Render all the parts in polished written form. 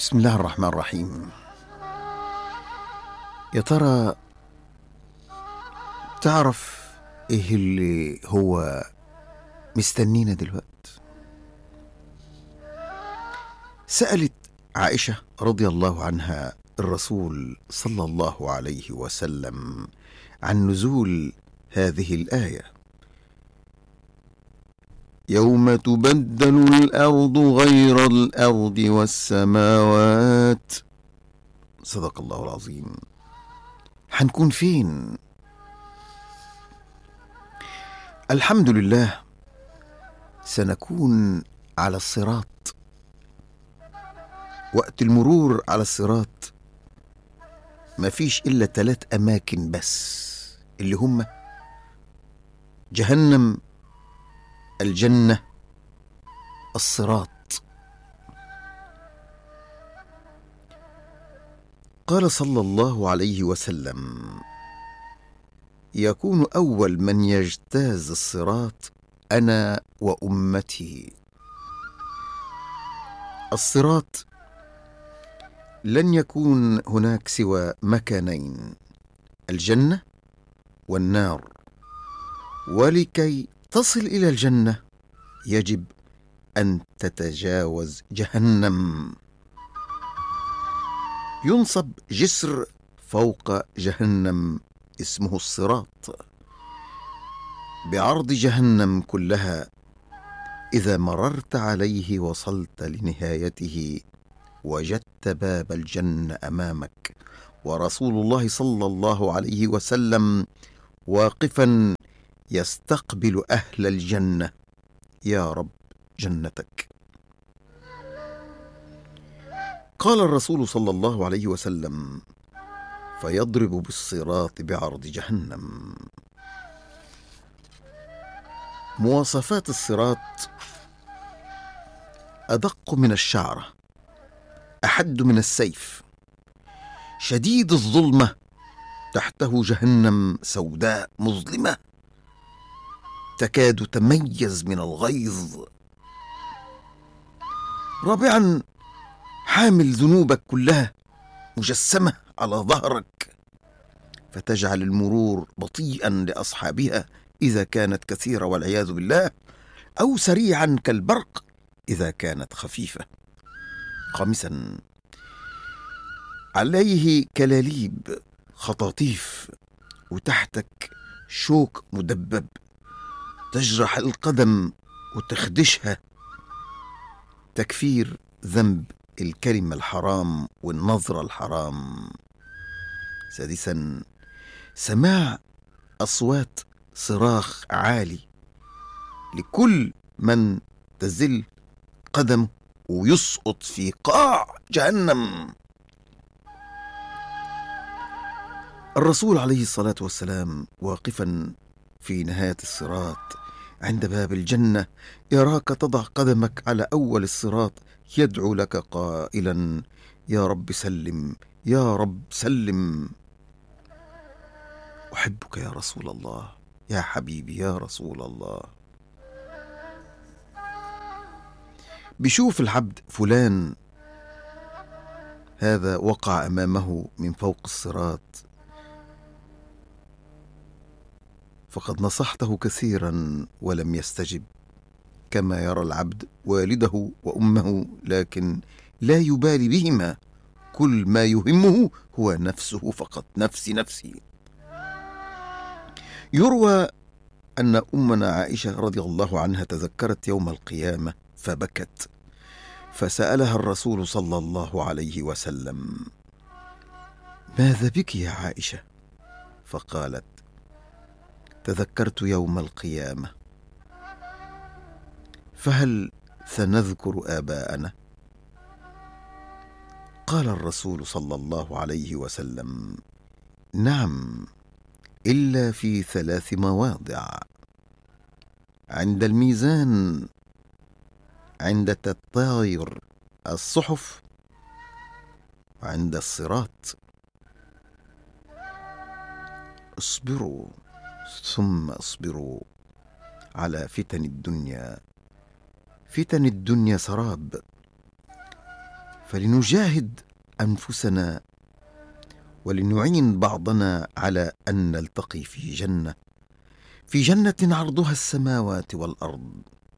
بسم الله الرحمن الرحيم. يا ترى تعرف ايه اللي هو مستنينا دلوقتي؟ سألت عائشة رضي الله عنها الرسول صلى الله عليه وسلم عن نزول هذه الآية: يوم تبدل الأرض غير الأرض والسماوات. صدق الله العظيم. حنكون فين؟ الحمد لله سنكون على الصراط. وقت المرور على الصراط ما فيش إلا 3 أماكن بس، اللي هم جهنم، الجنة، الصراط. قال صلى الله عليه وسلم: يكون أول من يجتاز الصراط أنا وأمتي. الصراط لن يكون هناك سوى مكانين: الجنة والنار. ولكي تصل إلى الجنة يجب أن تتجاوز جهنم. ينصب جسر فوق جهنم اسمه الصراط بعرض جهنم كلها. إذا مررت عليه وصلت لنهايته وجدت باب الجنة أمامك، ورسول الله صلى الله عليه وسلم واقفا يستقبل أهل الجنة: يا رب جنتك. قال الرسول صلى الله عليه وسلم: فيضرب بالصراط بعرض جهنم. مواصفات الصراط: أدق من الشعرة، أحد من السيف، شديد الظلمة، تحته جهنم سوداء مظلمة تكاد تميز من الغيظ. رابعا: حامل ذنوبك كلها مجسمة على ظهرك، فتجعل المرور بطيئا لأصحابها إذا كانت كثيرة والعياذ بالله، أو سريعا كالبرق إذا كانت خفيفة. خامسا: عليه كلاليب، خطاطيف، وتحتك شوك مدبب تجرح القدم وتخدشها. تكفير ذنب الكلمة الحرام والنظرة الحرام. سادسا: سماع أصوات صراخ عالي لكل من تزل قدمه ويسقط في قاع جهنم. الرسول عليه الصلاة والسلام واقفا في نهاية الصراط عند باب الجنة يراك تضع قدمك على أول الصراط، يدعو لك قائلا: يا رب سلم، يا رب سلم. أحبك يا رسول الله، يا حبيبي يا رسول الله. بشوف العبد فلان هذا وقع أمامه من فوق الصراط، فقد نصحته كثيرا ولم يستجب، كما يرى العبد والده وأمه لكن لا يبالي بهما، كل ما يهمه هو نفسه فقط. نفسي نفسي. يروى أن أمنا عائشة رضي الله عنها تذكرت يوم القيامة فبكت، فسألها الرسول صلى الله عليه وسلم: ماذا بك يا عائشة؟ فقالت: تذكرت يوم القيامة، فهل سنذكر آباءنا؟ قال الرسول صلى الله عليه وسلم: نعم، إلا في 3 مواضع: عند الميزان، عند تطاير الصحف، وعند الصراط. اصبروا ثم اصبروا على فتن الدنيا، فتن الدنيا سراب، فلنجاهد أنفسنا ولنعين بعضنا على أن نلتقي في جنة عرضها السماوات والأرض.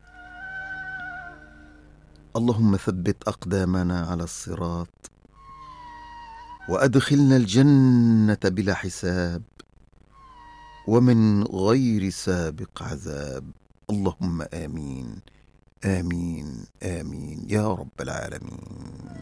اللهم ثبت أقدامنا على الصراط وأدخلنا الجنة بلا حساب ومن غير سابق عذاب. اللهم آمين آمين آمين يا رب العالمين.